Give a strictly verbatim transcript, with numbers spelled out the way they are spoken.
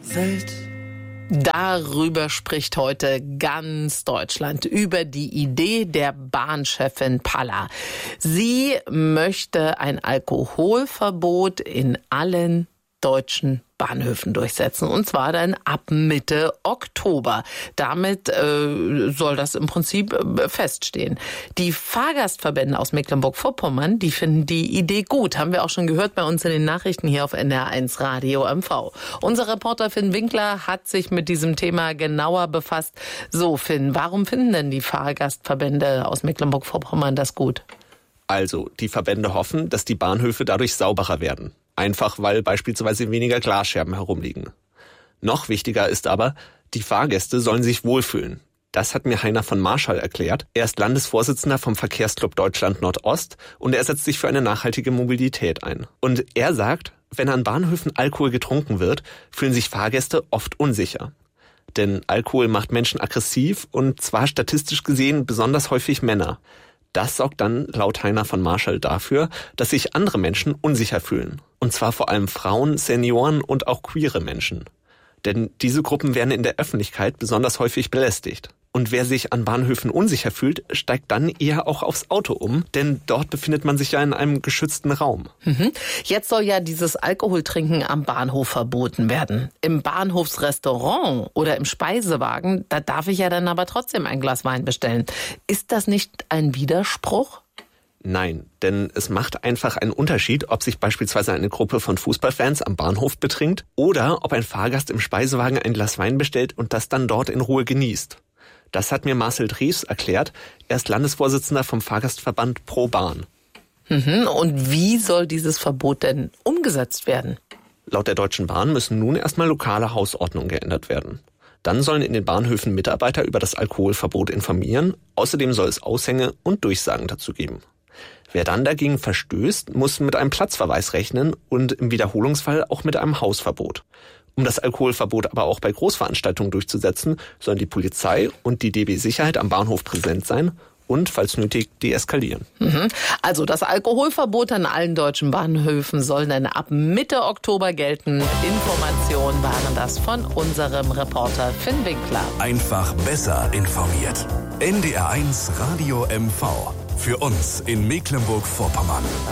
Welt. Darüber spricht heute ganz Deutschland, über die Idee der Bahnchefin Palla. Sie möchte ein Alkoholverbot in allen deutschen Bahnhöfen durchsetzen, und zwar dann ab Mitte Oktober. Damit äh, soll das im Prinzip äh, feststehen. Die Fahrgastverbände aus Mecklenburg-Vorpommern, die finden die Idee gut. Haben wir auch schon gehört bei uns in den Nachrichten hier auf N D R eins Radio M V. Unser Reporter Finn Winkler hat sich mit diesem Thema genauer befasst. So, Finn, warum finden denn die Fahrgastverbände aus Mecklenburg-Vorpommern das gut? Also, die Verbände hoffen, dass die Bahnhöfe dadurch sauberer werden. Einfach weil beispielsweise weniger Glasscherben herumliegen. Noch wichtiger ist aber, die Fahrgäste sollen sich wohlfühlen. Das hat mir Heiner von Marschall erklärt. Er ist Landesvorsitzender vom Verkehrsclub Deutschland Nordost und er setzt sich für eine nachhaltige Mobilität ein. Und er sagt, wenn an Bahnhöfen Alkohol getrunken wird, fühlen sich Fahrgäste oft unsicher. Denn Alkohol macht Menschen aggressiv und zwar statistisch gesehen besonders häufig Männer. Das sorgt dann laut Heiner von Marschall dafür, dass sich andere Menschen unsicher fühlen. Und zwar vor allem Frauen, Senioren und auch queere Menschen. Denn diese Gruppen werden in der Öffentlichkeit besonders häufig belästigt. Und wer sich an Bahnhöfen unsicher fühlt, steigt dann eher auch aufs Auto um, denn dort befindet man sich ja in einem geschützten Raum. Mhm. Jetzt soll ja dieses Alkoholtrinken am Bahnhof verboten werden. Im Bahnhofsrestaurant oder im Speisewagen, da darf ich ja dann aber trotzdem ein Glas Wein bestellen. Ist das nicht ein Widerspruch? Nein, denn es macht einfach einen Unterschied, ob sich beispielsweise eine Gruppe von Fußballfans am Bahnhof betrinkt oder ob ein Fahrgast im Speisewagen ein Glas Wein bestellt und das dann dort in Ruhe genießt. Das hat mir Marcel Drews erklärt. Er ist Landesvorsitzender vom Fahrgastverband Pro Bahn. Mhm. Und wie soll dieses Verbot denn umgesetzt werden? Laut der Deutschen Bahn müssen nun erstmal lokale Hausordnungen geändert werden. Dann sollen in den Bahnhöfen Mitarbeiter über das Alkoholverbot informieren. Außerdem soll es Aushänge und Durchsagen dazu geben. Wer dann dagegen verstößt, muss mit einem Platzverweis rechnen und im Wiederholungsfall auch mit einem Hausverbot. Um das Alkoholverbot aber auch bei Großveranstaltungen durchzusetzen, sollen die Polizei und die D B Sicherheit am Bahnhof präsent sein und, falls nötig, deeskalieren. Mhm. Also das Alkoholverbot an allen deutschen Bahnhöfen soll dann ab Mitte Oktober gelten. Informationen waren das von unserem Reporter Finn Winkler. Einfach besser informiert. N D R eins Radio M V. Für uns in Mecklenburg-Vorpommern.